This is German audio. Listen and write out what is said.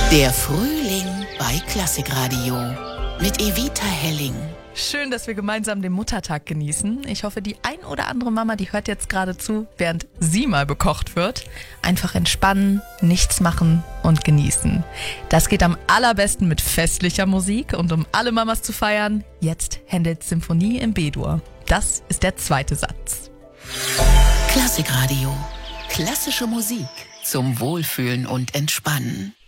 Der Frühling bei Klassikradio mit Evita Helling. Schön, dass wir gemeinsam den Muttertag genießen. Ich hoffe, die ein oder andere Mama, die hört jetzt gerade zu, während sie mal bekocht wird. Einfach entspannen, nichts machen und genießen. Das geht am allerbesten mit festlicher Musik. Und um alle Mamas zu feiern, jetzt Händels Symphonie in B-Dur. Das ist der zweite Satz. Klassikradio. Klassische Musik zum Wohlfühlen und Entspannen.